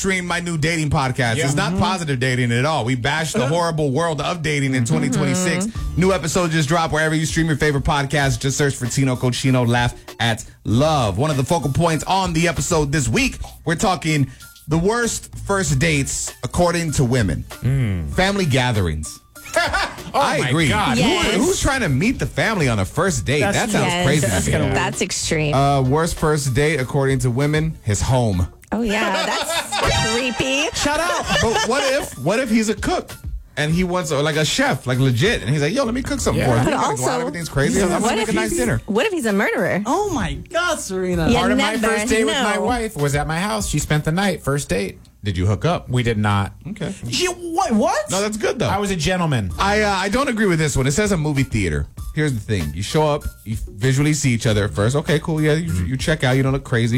Stream, my new dating podcast. It's not positive dating at all. We bash the horrible world of dating in 2026. New episode just dropped wherever you stream your favorite podcast. Just search for Tino Cochino. Laugh at Love. One of the focal points on the episode this week, we're talking the worst first dates according to women. Family gatherings. I agree. God. Yes. Who's trying to meet the family on a first date? That sounds crazy to me. That's extreme. Worst first date according to women, his home. Oh, yeah. That's creepy. Shout out. But what if he's a cook and he wants like a chef, like legit, and he's like, yo, let me cook something for us. But Go out, also, everything's crazy. I'm gonna make a nice dinner. What if he's a murderer? Oh, my God, Serena. Yeah. Part of my never first date with my know. wife was at my house. She spent the night. First date. Did you hook up? We did not. Okay. What? No, that's good though. I was a gentleman. I don't agree with this one. It says a movie theater. Here's the thing: you show up, you visually see each other at first. Okay, cool. Yeah, you check out. You don't look crazy.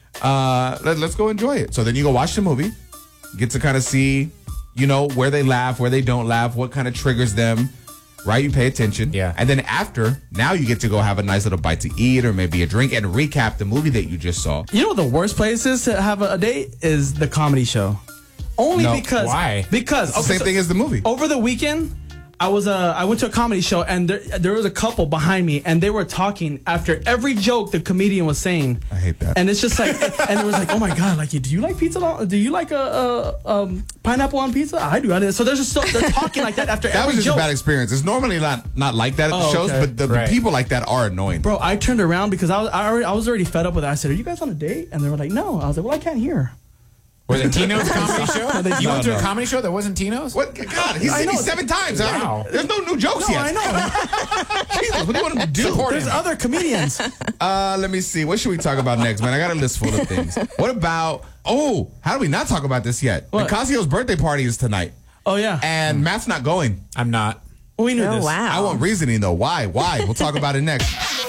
Let's go enjoy it. So then you go watch the movie. Get to kind of see, where they laugh, where they don't laugh, what kind of triggers them. Right? You pay attention. Yeah. And then after, now you get to go have a nice little bite to eat or maybe a drink and recap the movie that you just saw. You know what the worst place is to have a date is the comedy show. Only No. because Why? Because It's the same thing as the movie. over the weekend, I went to a comedy show and there was a couple behind me and they were talking after every joke the comedian was saying. I hate that. And it's just like, and it was like, oh my God, like, do you like pizza? Do you like a pineapple on pizza? I do. So they're talking like that after That every was just joke. a bad experience. It's normally not like that at the Oh, shows, okay. but the Right. people like that are annoying. Bro, I turned around because I was already fed up with it. I said, are you guys on a date? And they were like, no. I was like, well, I can't hear. Was it Tino's comedy show? You went to No. a comedy show that wasn't Tino's? What? God, he's seen me 7 times. Wow. There's no new jokes No, yet. I know. Jesus, what do you want him to do? There's other comedians. Let me see. What should we talk about next, man? I got a list full of things. What about, how do we not talk about this yet? What? Nicasio's birthday party is tonight. Oh, yeah. And Matt's not going. I'm not. We knew Oh, this. wow. I want reasoning, though. Why? We'll talk about it next.